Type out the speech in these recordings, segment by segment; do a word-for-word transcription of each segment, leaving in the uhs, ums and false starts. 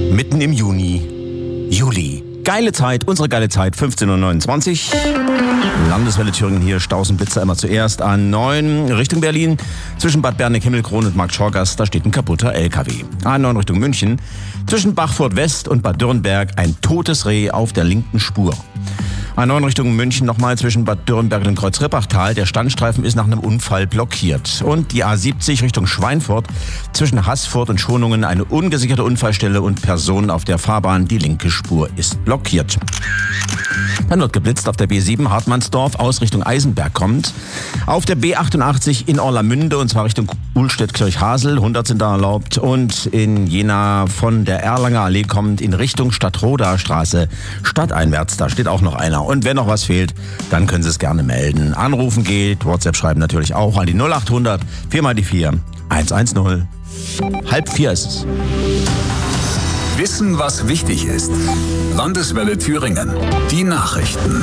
Mitten im Juni, Juli. Geile Zeit, unsere geile Zeit, fünfzehn Uhr neunundzwanzig. Landeswelle Thüringen hier, Stausenblitzer immer zuerst an neun Richtung Berlin. Zwischen Bad Berneck-Himmelkron und Markt Schorgast, da steht ein kaputter L K W. A neun Richtung München. Zwischen Bachfurt West und Bad Dürrenberg ein totes Reh auf der linken Spur. A neun Richtung München nochmal zwischen Bad Dürrenberg und Kreuz-Rippachtal. Der Standstreifen ist nach einem Unfall blockiert. Und die A siebzig Richtung Schweinfurt zwischen Haßfurt und Schonungen eine ungesicherte Unfallstelle und Personen auf der Fahrbahn. Die linke Spur ist blockiert. Dann wird geblitzt auf der B sieben Hartmannsdorf aus Richtung Eisenberg kommt. Auf der B achtundachtzig in Orlamünde und zwar Richtung Uhlstedt-Kirchhasel. hundert sind da erlaubt. Und in Jena von der Erlanger Allee kommt in Richtung Stadtroda Straße stadteinwärts. Da steht auch noch einer. Und wenn noch was fehlt, dann können Sie es gerne melden. Anrufen geht, WhatsApp schreiben natürlich auch an die null achthundert vier mal die vier eins eins null. Halb vier ist es. Wissen, was wichtig ist. Landeswelle Thüringen. Die Nachrichten.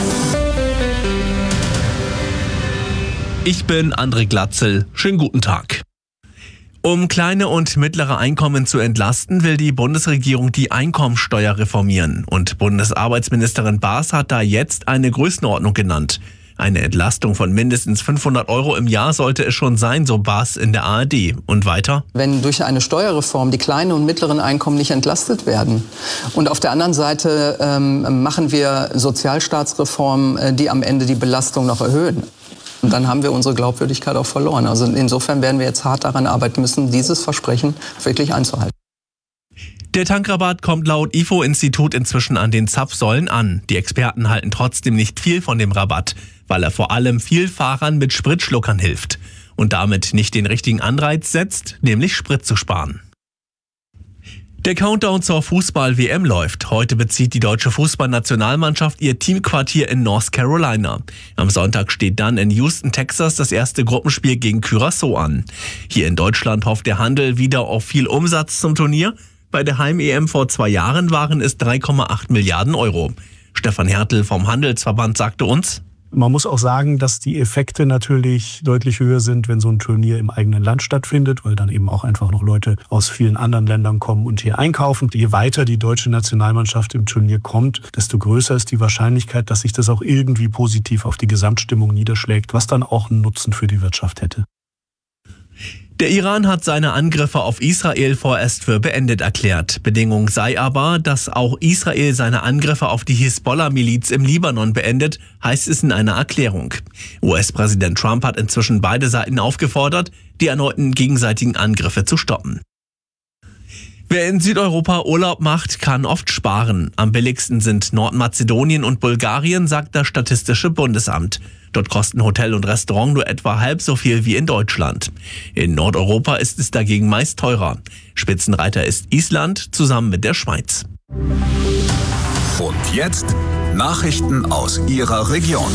Ich bin André Glatzel. Schönen guten Tag. Um kleine und mittlere Einkommen zu entlasten, will die Bundesregierung die Einkommensteuer reformieren. Und Bundesarbeitsministerin Baas hat da jetzt eine Größenordnung genannt. Eine Entlastung von mindestens fünfhundert Euro im Jahr sollte es schon sein, so Baas in der A R D. Und weiter? Wenn durch eine Steuerreform die kleinen und mittleren Einkommen nicht entlastet werden und auf der anderen Seite ähm, machen wir Sozialstaatsreformen, die am Ende die Belastung noch erhöhen. Und dann haben wir unsere Glaubwürdigkeit auch verloren. Also insofern werden wir jetzt hart daran arbeiten müssen, dieses Versprechen wirklich einzuhalten. Der Tankrabatt kommt laut I F O-Institut inzwischen an den Zapfsäulen an. Die Experten halten trotzdem nicht viel von dem Rabatt, weil er vor allem viel Fahrern mit Spritschluckern hilft und damit nicht den richtigen Anreiz setzt, nämlich Sprit zu sparen. Der Countdown zur Fußball-W M läuft. Heute bezieht die deutsche Fußballnationalmannschaft ihr Teamquartier in North Carolina. Am Sonntag steht dann in Houston, Texas, das erste Gruppenspiel gegen Curaçao an. Hier in Deutschland hofft der Handel wieder auf viel Umsatz zum Turnier. Bei der Heim-E M vor zwei Jahren waren es drei Komma acht Milliarden Euro. Stefan Hertel vom Handelsverband sagte uns: Man muss auch sagen, dass die Effekte natürlich deutlich höher sind, wenn so ein Turnier im eigenen Land stattfindet, weil dann eben auch einfach noch Leute aus vielen anderen Ländern kommen und hier einkaufen. Je weiter die deutsche Nationalmannschaft im Turnier kommt, desto größer ist die Wahrscheinlichkeit, dass sich das auch irgendwie positiv auf die Gesamtstimmung niederschlägt, was dann auch einen Nutzen für die Wirtschaft hätte. Der Iran hat seine Angriffe auf Israel vorerst für beendet erklärt. Bedingung sei aber, dass auch Israel seine Angriffe auf die Hisbollah-Miliz im Libanon beendet, heißt es in einer Erklärung. U S-Präsident Trump hat inzwischen beide Seiten aufgefordert, die erneuten gegenseitigen Angriffe zu stoppen. Wer in Südeuropa Urlaub macht, kann oft sparen. Am billigsten sind Nordmazedonien und Bulgarien, sagt das Statistische Bundesamt. Dort kosten Hotel und Restaurant nur etwa halb so viel wie in Deutschland. In Nordeuropa ist es dagegen meist teurer. Spitzenreiter ist Island zusammen mit der Schweiz. Und jetzt Nachrichten aus Ihrer Region.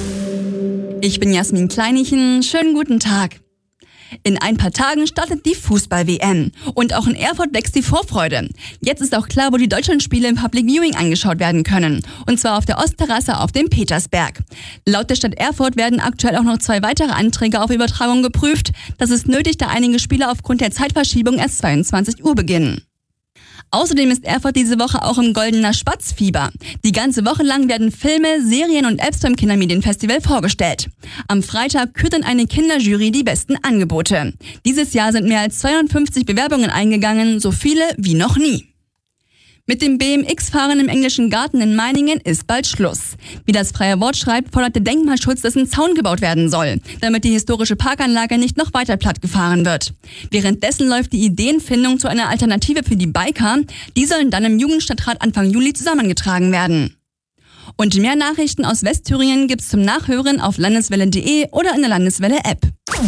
Ich bin Jasmin Kleinichen. Schönen guten Tag. In ein paar Tagen startet die Fußball-W M. Und auch in Erfurt wächst die Vorfreude. Jetzt ist auch klar, wo die Deutschlandspiele im Public Viewing angeschaut werden können. Und zwar auf der Ostterrasse auf dem Petersberg. Laut der Stadt Erfurt werden aktuell auch noch zwei weitere Anträge auf Übertragung geprüft. Das ist nötig, da einige Spiele aufgrund der Zeitverschiebung erst zweiundzwanzig Uhr beginnen. Außerdem ist Erfurt diese Woche auch im Goldener Spatzfieber. Die ganze Woche lang werden Filme, Serien und Apps beim Kindermedienfestival vorgestellt. Am Freitag kürt dann eine Kinderjury die besten Angebote. Dieses Jahr sind mehr als zweihundertfünfzig Bewerbungen eingegangen, so viele wie noch nie. Mit dem B M X-Fahren im Englischen Garten in Meiningen ist bald Schluss. Wie das Freie Wort schreibt, fordert der Denkmalschutz, dass ein Zaun gebaut werden soll, damit die historische Parkanlage nicht noch weiter plattgefahren wird. Währenddessen läuft die Ideenfindung zu einer Alternative für die Biker. Die sollen dann im Jugendstadtrat Anfang Juli zusammengetragen werden. Und mehr Nachrichten aus Westthüringen gibt's zum Nachhören auf landeswelle punkt de oder in der Landeswelle-App.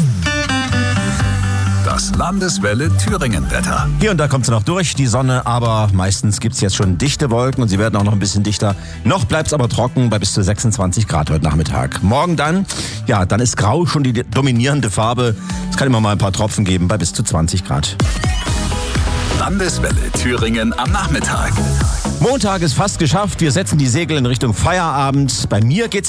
Das Landeswelle Thüringen-Wetter. Hier und da kommt sie noch durch, die Sonne, aber meistens gibt es jetzt schon dichte Wolken und sie werden auch noch ein bisschen dichter. Noch bleibt es aber trocken bei bis zu sechsundzwanzig Grad heute Nachmittag. Morgen dann, ja, dann ist grau schon die dominierende Farbe. Es kann immer mal ein paar Tropfen geben bei bis zu zwanzig Grad. Landeswelle Thüringen am Nachmittag. Montag ist fast geschafft. Wir setzen die Segel in Richtung Feierabend. Bei mir geht's